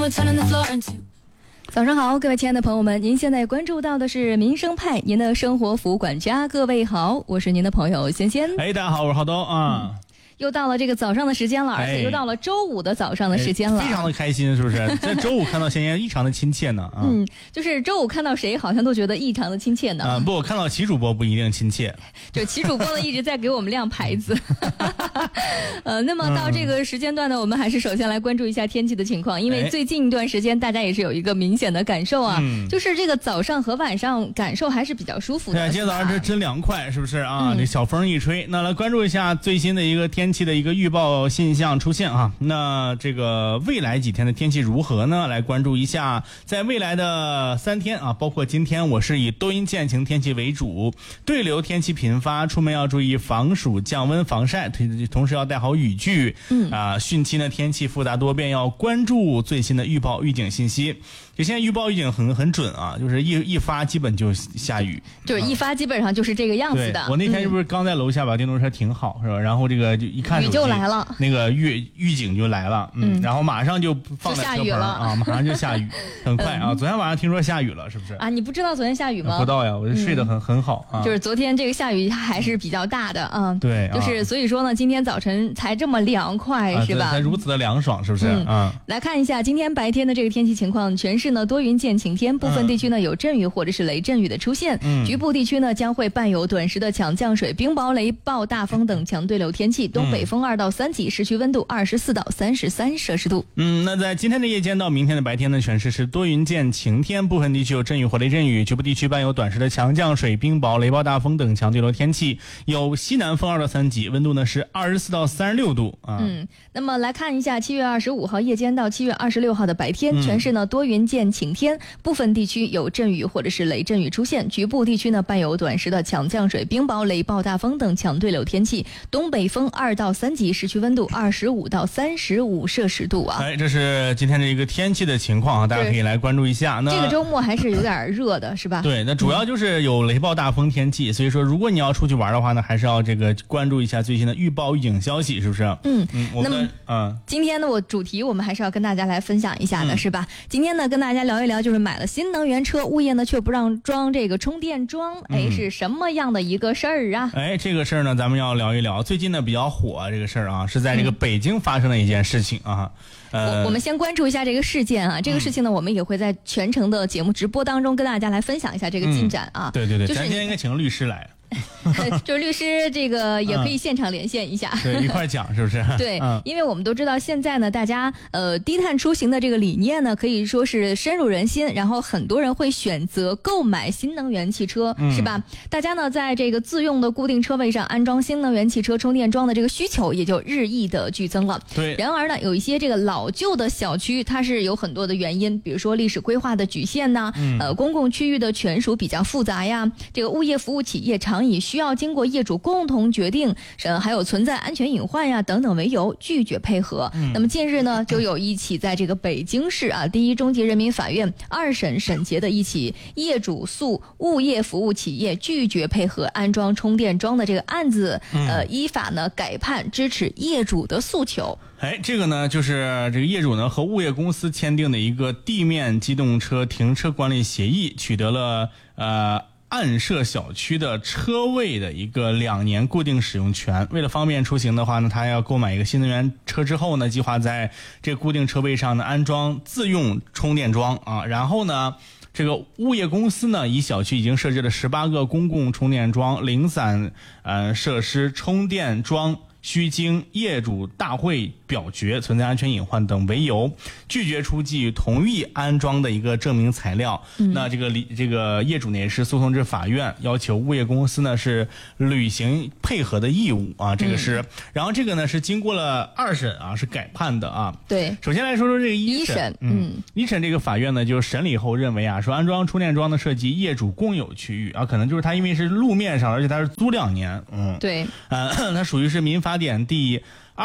早上好，各位亲爱的朋友们，您现在关注到的是民生派，您的生活服务管家。各位好，我是您的朋友仙仙。 大家好，我是浩东啊。 又到了这个早上的时间了，而且又到了周五的早上的时间了， 非常的开心，是不是？在周五看到仙仙异常的亲切呢啊。 就是周五看到谁好像都觉得异常的亲切呢。 不，我看到齐主播不一定亲切。 就齐主播呢一直在给我们亮牌子。那么到这个时间段呢，我们还是首先来关注一下天气的情况，因为最近一段时间大家也是有一个明显的感受啊，就是这个早上和晚上感受还是比较舒服的。 对，今天早上这真凉快，是不是啊？这小风一吹，那来关注一下最新的一个天气的一个预报现象出现啊。那这个未来几天的天气如何呢？来关注一下，在未来的3天啊，包括今天，我是以多云见晴天气为主，对流天气频发，出门要注意防暑降温防晒，同时要带好雨具。汛期呢天气复杂多变，要关注最新的预报预警信息。就现在预报预警很准啊，就是一发基本就下雨， 就是一发基本上就是这个样子的。 我那天是不是刚在楼下把电动车停好是吧？然后这个就一看雨就来了， 那个预警就来了，然后马上就放在车棚啊，马上就下雨，很快啊。昨天晚上听说下雨了，是不是啊？ 你不知道昨天下雨吗？ 不知道呀，我就睡得很好啊。 就是昨天这个下雨还是比较大的啊。 对， 就是所以说呢，今天早晨才这么凉快，是吧？ 才如此的凉爽，是不是？ 来看一下今天白天的这个天气情况，全市呢多云见晴天，部分地区呢有阵雨或者是雷阵雨的出现，局部地区呢将会伴有短时的强降水、冰雹、雷暴、大风等强对流天气，东北风2到3级，市区温度24到33摄氏度。 那在今天的夜间到明天的白天呢，全市是多云见晴天，部分地区有阵雨或雷阵雨，局部地区伴有短时的强降水、冰雹、雷暴、大风等强对流天气，有西南风2到3级，温度呢是24到36度啊。 那么来看一下7月25号夜间到7月26号的白天，全市呢多云见晴天，部分地区有阵雨或者是雷阵雨出现，局部地区呢伴有短时的强降水、冰雹、雷暴、大风等强对流天气，东北风2到3级，市区温度25到35摄氏度啊。 这是今天的一个天气的情况啊，大家可以来关注一下。那这个周末还是有点热的，是吧？ 对，那主要就是有雷暴大风天气，所以说如果你要出去玩的话呢，还是要这个关注一下最新的预报预警消息，是不是？ 那么今天呢，主题我们还是要跟大家来分享一下的，是吧？今天呢，跟大家聊一聊，就是买了新能源车，物业呢却不让装这个充电桩，是什么样的一个事儿啊？ 这个事儿呢，咱们要聊一聊。最近呢比较火这个事儿啊，是在这个北京发生的一件事情啊。 我们先关注一下这个事件啊。这个事情呢，我们也会在全程的节目直播当中跟大家来分享一下这个进展啊。 对，就是咱今天应该请个律师来。 就是律师这个也可以现场连线一下， 对，一块讲是不是？ 对，因为我们都知道现在呢，大家低碳出行的这个理念呢，可以说是深入人心，然后很多人会选择购买新能源汽车，是吧？大家呢在这个自用的固定车位上安装新能源汽车充电桩的这个需求也就日益的剧增了。 对， 然而呢，有一些这个老旧的小区，它是有很多的原因，比如说历史规划的局限呐，公共区域的权属比较复杂呀，这个物业服务企业常以需要经过业主共同决定，还有存在安全隐患呀等等为由拒绝配合。那么近日呢，就有一起在这个北京市第一中级人民法院2审审结的一起业主诉物业服务企业拒绝配合安装充电桩的这个案子，依法呢改判支持业主的诉求。 这个呢，就是这个业主呢和物业公司签订的一个地面机动车停车管理协议，取得了暗设小区的车位的一个2年固定使用权。为了方便出行的话呢，他要购买一个新能源车之后呢，计划在这固定车位上呢安装自用充电桩啊。然后呢，这个物业公司呢，以小区已经设置了18个公共充电桩、零散设施充电桩需经业主大会表决存在安全隐患等为由，拒绝出具同意安装的一个证明材料。那这个业主呢也是诉讼至法院，要求物业公司呢是履行配合的义务啊。这个是，然后这个呢是经过了2审啊，是改判的啊。 对， 首先来说说这个一审，一审这个法院呢就审理后认为啊，说安装充电桩的涉及业主共有区域啊，可能就是它因为是路面上，而且它是租2年， 对， 它属于是民法典第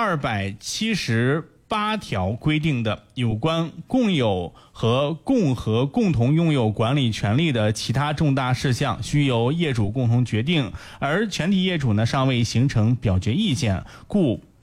278条规定的有关共有和共同拥有管理权利的其他重大事项，需由业主共同决定，而全体业主呢尚未形成表决意见，故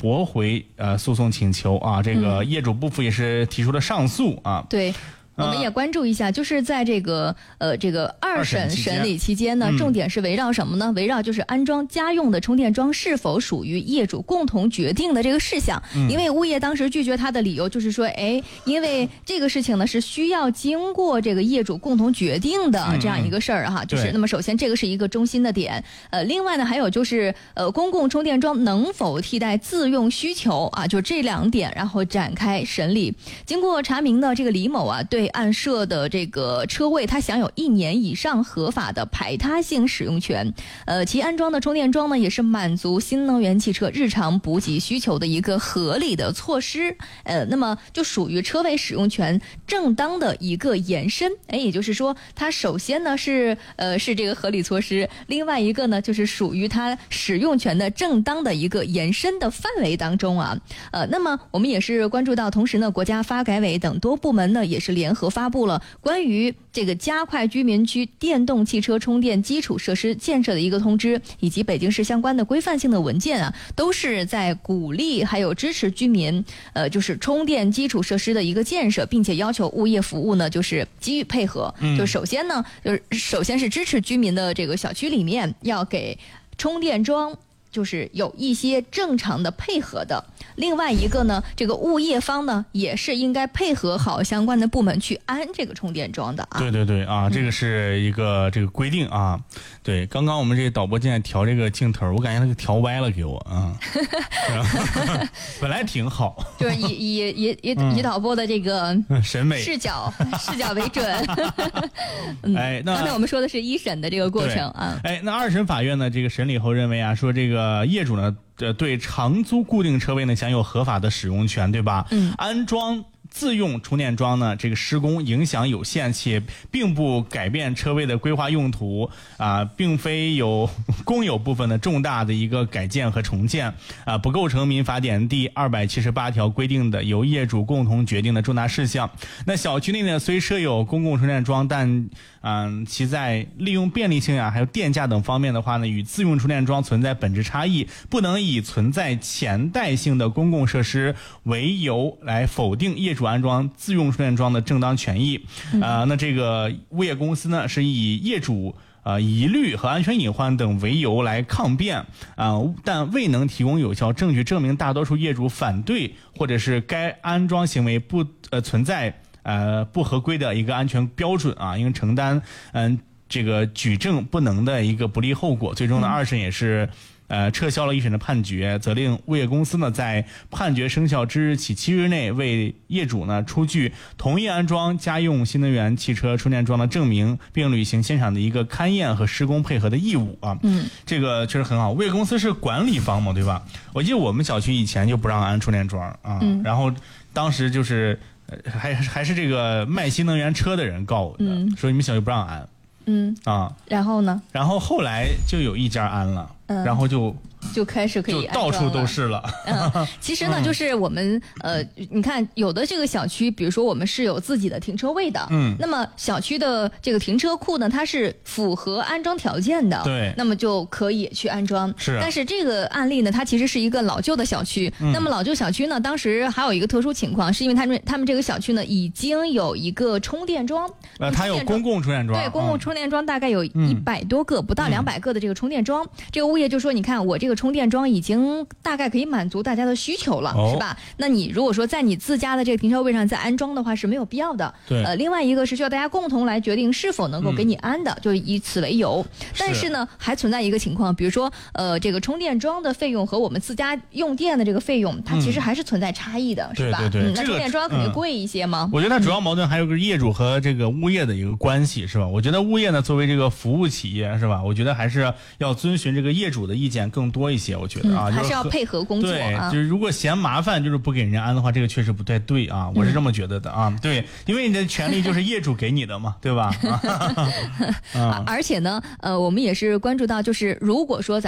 驳回诉讼请求啊，这个业主不服也是提出了上诉啊。 对。我们也关注一下，就是在这个二审审理期间呢，重点是围绕什么呢？围绕就是安装家用的充电桩是否属于业主共同决定的这个事项。因为物业当时拒绝他的理由就是说，因为这个事情呢是需要经过这个业主共同决定的这样一个事儿哈。就是那么首先这个是一个中心的点，另外呢还有就是公共充电桩能否替代自用需求啊？就这2点，然后展开审理。经过查明的这个李某啊，对案涉的这个车位，他享有1年以上合法的排他性使用权。其安装的充电桩呢，也是满足新能源汽车日常补给需求的一个合理的措施。那么就属于车位使用权正当的一个延伸。也就是说，它首先呢是这个合理措施，另外一个呢就是属于它使用权的正当的一个延伸的范围当中啊。那么我们也是关注到，同时呢，国家发改委等多部门呢也是联合发布了关于这个加快居民区电动汽车充电基础设施建设的一个通知，以及北京市相关的规范性的文件啊，都是在鼓励还有支持居民就是充电基础设施的一个建设，并且要求物业服务呢就是给予配合。就首先呢，首先是支持居民的这个小区里面要给充电桩就是有一些正常的配合的。另外一个呢，这个物业方呢也是应该配合好相关的部门去安这个充电桩的啊。 对啊，这个是一个这个规定啊。对，刚刚我们这个导播进来调这个镜头，我感觉他给调歪了给我啊。本来挺好， 就是以导播的这个审美视角为准。 那刚才我们说的是1审的这个过程啊。 那2审法院呢这个审理后认为啊，说这个业主呢对长租固定车位呢享有合法的使用权，对吧？安装自用充电桩呢，这个施工影响有限，且并不改变车位的规划用途啊，并非有公有部分的重大的一个改建和重建啊，不构成民法典第278条规定的由业主共同决定的重大事项。那小区内呢虽设有公共充电桩，但其在利用便利性还有电价等方面的话呢，与自用充电桩存在本质差异，不能以存在潜在性的公共设施为由来否定业主安装自用充电桩的正当权益。那这个物业公司呢是以业主疑虑和安全隐患等为由来抗辩但未能提供有效证据证明大多数业主反对或者是该安装行为不存在不合规的一个安全标准啊，应承担这个举证不能的一个不利后果。最终呢2审也是撤销了1审的判决，责令物业公司呢在判决生效之日起7日内为业主呢出具同意安装家用新能源汽车充电桩的证明，并履行现场的一个勘验和施工配合的义务啊。这个确实很好。物业公司是管理方嘛，对吧？我记得我们小区以前就不让安充电桩啊，然后当时就是还是这个卖新能源车的人告我的，说你们小区不让安。 然后呢？ 然后后来就有一家安了，然后就开始可以就到处都是了。 其实呢，就是我们你看有的这个小区，比如说我们是有自己的停车位的，那么小区的这个停车库呢，它是符合安装条件的， 对， 那么就可以去安装。 是， 但是这个案例呢，它其实是一个老旧的小区。那么老旧小区呢，当时还有一个特殊情况，是因为他们这个小区呢已经有一个充电桩， 它有公共充电桩， 对，公共充电桩大概有100多个，不到200个的这个充电桩。这个物业就说，你看我这个充电桩已经大概可以满足大家的需求了，是吧？那你如果说在你自家的这个停车位上再安装的话是没有必要的。 对， 另外一个是需要大家共同来决定是否能够给你安的，就以此为由。但是呢，还存在一个情况，比如说这个充电桩的费用和我们自家用电的这个费用，它其实还是存在差异的，是吧？ 对， 那充电桩肯定贵一些吗？ 我觉得它主要矛盾还有个业主和这个物业的一个关系，是吧？我觉得物业呢作为这个服务企业，是吧？我觉得还是要遵循这个业主的意见更多一些，我觉得还是要配合工作。 对，就是如果嫌麻烦，就是不给人家安的话，这个确实不太对啊，我是这么觉得的啊。对，因为你的权利就是业主给你的嘛，对吧？ 而且呢，我们也是关注到，就是如果说